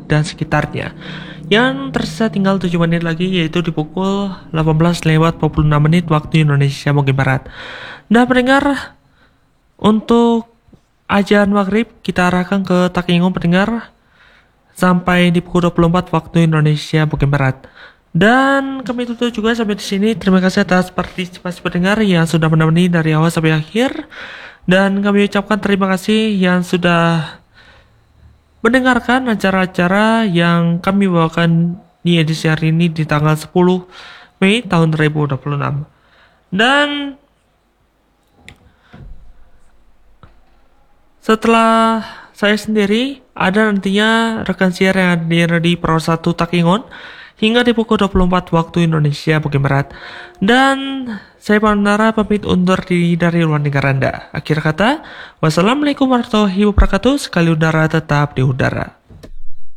dan sekitarnya. Yang tersisa tinggal 7 menit lagi, yaitu di pukul 18:46 waktu Indonesia bagian Barat. Nah pendengar, untuk azan maghrib kita arahkan ke Takengon pendengar sampai di pukul 24 waktu Indonesia bagian Barat. Dan kami tutup juga sampai di sini. Terima kasih atas partisipasi pendengar yang sudah menemani dari awal sampai akhir. Dan kami ucapkan terima kasih yang sudah mendengarkan acara-acara yang kami bawakan di edisi hari ini di tanggal 10 Mei tahun 2026. Dan setelah saya sendiri, ada nantinya rekan siar yang hadir di Pro 1 Takengon hingga di pukul 24 waktu Indonesia bagian Barat. Dan saya Panara pamit undur diri dari ruang dengar Anda. Akhir kata, wassalamualaikum warahmatullahi wabarakatuh. Sekali udara tetap di udara.